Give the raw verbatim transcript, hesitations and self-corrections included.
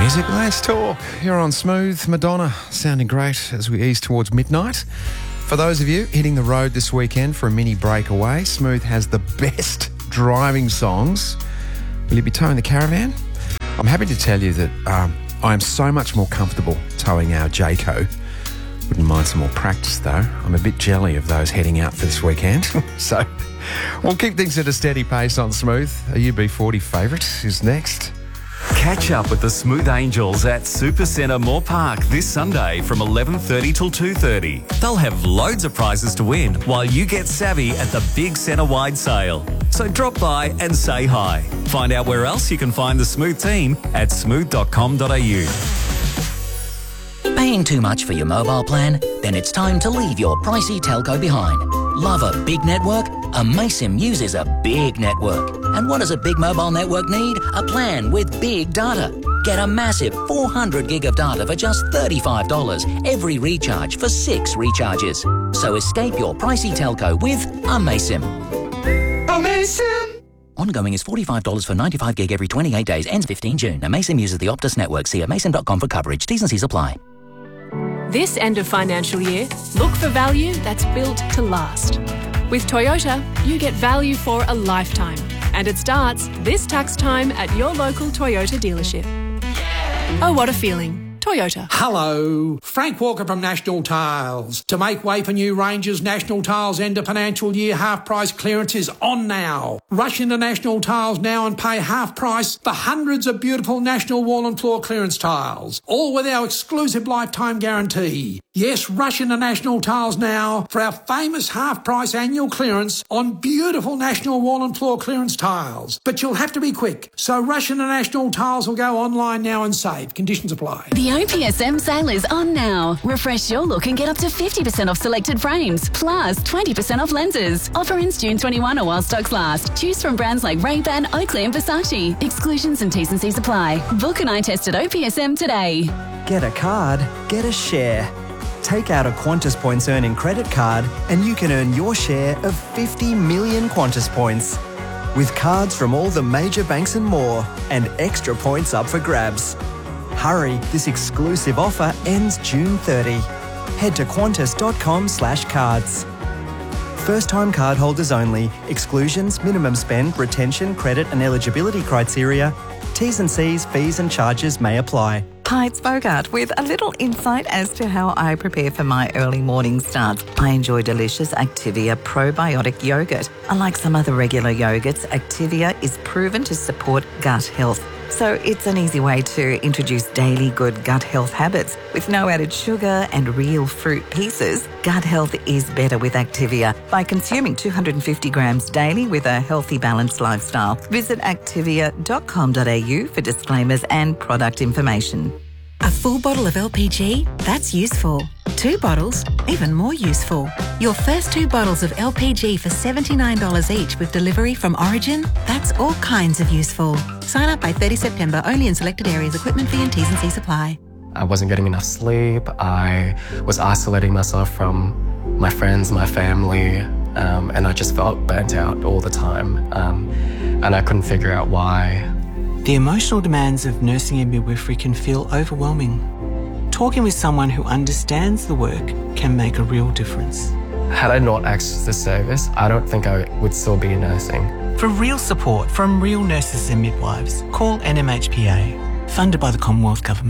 Music, let's talk. You're on Smooth. Madonna sounding great as we ease towards midnight. For those of you hitting the road this weekend for a mini breakaway, Smooth has the best driving songs. Will you be towing the caravan? I'm happy to tell you that um, I am so much more comfortable towing our Jayco. Wouldn't mind some more practice though. I'm a bit jelly of those heading out for this weekend. So we'll keep things at a steady pace on Smooth. A U B forty favourite is next. Catch up with the Smooth Angels at Supercentre Moore Park this Sunday from eleven thirty till two thirty. They'll have loads of prizes to win while you get savvy at the big centre-wide sale. So drop by and say hi. Find out where else you can find the Smooth team at smooth dot com dot a u. Paying too much for your mobile plan? Then it's time to leave your pricey telco behind. Love a big network? Amaysim uses a big network. And what does a big mobile network need? A plan with big data. Get a massive four hundred gig of data for just thirty-five dollars every recharge for six recharges. So escape your pricey telco with Amaysim. Amaysim! Ongoing is forty-five dollars for ninety-five gig every twenty-eight days. Ends fifteenth June. Amaysim uses the Optus network. See amaysim dot com for coverage. T's and C's apply. This end of financial year, look for value that's built to last. With Toyota, you get value for a lifetime. And it starts this tax time at your local Toyota dealership. Oh, what a feeling. Toyota. Hello, Frank Walker from National Tiles. To make way for new ranges, National Tiles end of financial year half price clearance is on now. Rush into National Tiles now and pay half price for hundreds of beautiful National wall and floor clearance tiles, all with our exclusive lifetime guarantee. Yes, rush into National Tiles now for our famous half price annual clearance on beautiful National wall and floor clearance tiles. But you'll have to be quick, so rush into National Tiles or go online now and save. Conditions apply. The O P S M sale is on now. Refresh your look and get up to fifty percent off selected frames, plus twenty percent off lenses. Offer ends June twenty-first or while stocks last. Choose from brands like Ray-Ban, Oakley and Versace. Exclusions and T's and C's apply. Book an eye test at O P S M today. Get a card, get a share. Take out a Qantas Points earning credit card and you can earn your share of fifty million Qantas points. With cards from all the major banks and more, and extra points up for grabs. Hurry, this exclusive offer ends June thirtieth. Head to qantas dot com slash cards. First-time cardholders only. Exclusions, minimum spend, retention, credit and eligibility criteria. T's and C's, fees and charges may apply. Hi, it's Bogart with a little insight as to how I prepare for my early morning starts. I enjoy delicious Activia probiotic yogurt. Unlike some other regular yogurts, Activia is proven to support gut health. So it's an easy way to introduce daily good gut health habits. With no added sugar and real fruit pieces, gut health is better with Activia by consuming two hundred fifty grams daily with a healthy, balanced lifestyle. Visit activia dot com dot a u for disclaimers and product information. A full bottle of L P G? That's useful. Two bottles? Even more useful. Your first two bottles of L P G for seventy-nine dollars each with delivery from Origin? That's all kinds of useful. Sign up by thirtieth September, only in selected areas. Equipment fee and T's and C's apply. I wasn't getting enough sleep. I was isolating myself from my friends, my family, um, and I just felt burnt out all the time. Um, and I couldn't figure out why. The emotional demands of nursing and midwifery can feel overwhelming. Talking with someone who understands the work can make a real difference. Had I not accessed this service, I don't think I would still be nursing. For real support from real nurses and midwives, call N M H P A, funded by the Commonwealth Government.